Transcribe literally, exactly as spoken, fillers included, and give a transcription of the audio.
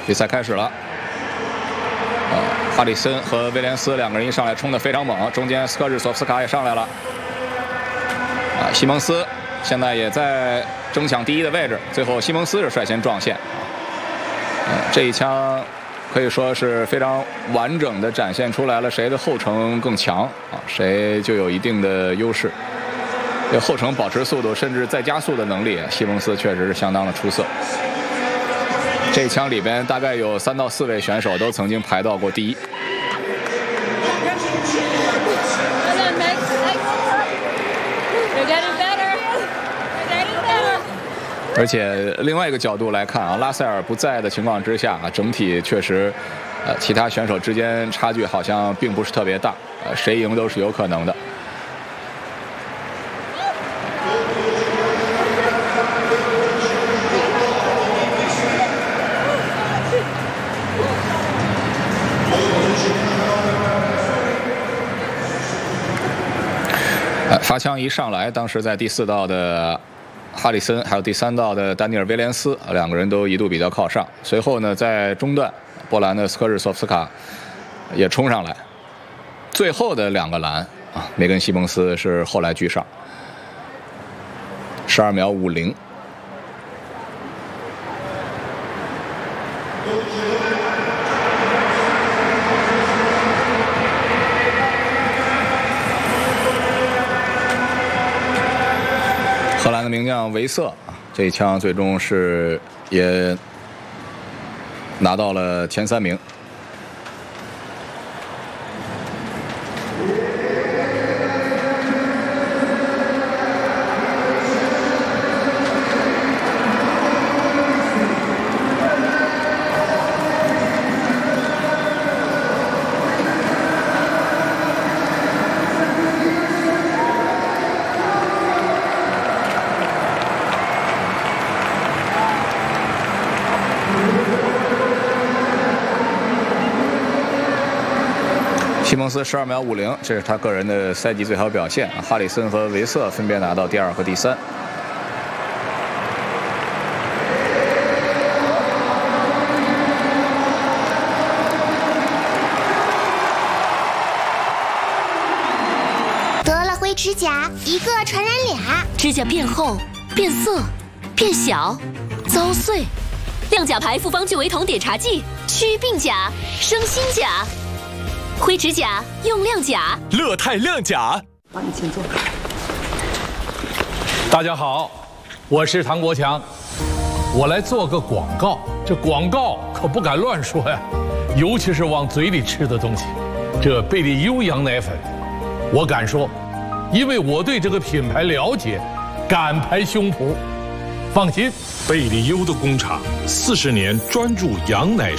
比赛开始了。呃，哈里森和威廉斯两个人一上来冲得非常猛，中间斯科日索夫斯卡也上来了。啊，西蒙斯现在也在争抢第一的位置，最后西蒙斯是率先撞线。呃，这一枪可以说是非常完整的展现出来了谁的后程更强啊，谁就有一定的优势。这后程保持速度甚至再加速的能力，西蒙斯确实是相当的出色。这一枪里边大概有三到四位选手都曾经排到过第一。而且另外一个角度来看啊，拉塞尔不在的情况之下，整体确实，呃，其他选手之间差距好像并不是特别大，呃，谁赢都是有可能的。呃，发枪一上来，当时在第四道的哈里森还有第三道的丹尼尔·威廉斯两个人都一度比较靠上。随后呢，在中段，波兰的斯科日索夫斯卡也冲上来。最后的两个篮啊，梅根·西蒙斯是后来居上，十二秒五零。荷兰的名将维瑟这一枪最终是也拿到了前三名。西蒙斯十二秒五零，这是他个人的赛季最好表现。哈里森和维瑟分别拿到第二和第三。 得了灰指甲，一个传染俩。 指甲变厚、变色、变小、遭碎。亮甲牌复方聚维酮碘茶剂，祛病甲，生新甲。灰指甲用亮甲， 乐泰亮甲。 好，你请坐。 大家好，我是唐国强，我来做个广告。这广告可不敢乱说呀，尤其是往嘴里吃的东西。这贝利优羊奶粉，我敢说，因为我对这个品牌了解，敢拍胸脯。放心， 贝利优的工厂四十年专注羊奶